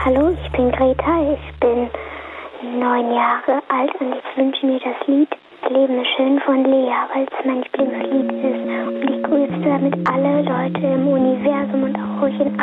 Hallo, ich bin Greta, ich bin 9 Jahre alt und ich wünsche mir das Lied Leben ist schön von Lea, weil es mein Lieblingslied ist. Und ich grüße damit alle Leute im Universum und auch ruhig in